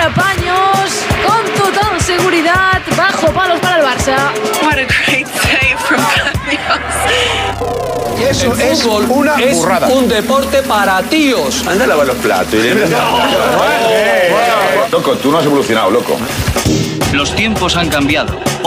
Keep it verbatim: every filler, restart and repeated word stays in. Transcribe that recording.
paños, con total seguridad, bajo palos para el Barça. What a great save from Casillas. Y eso es una es burrada. Un deporte para tíos. Anda a lavar los platos. Irene. Loco, tú no has evolucionado, loco. Los tiempos han cambiado.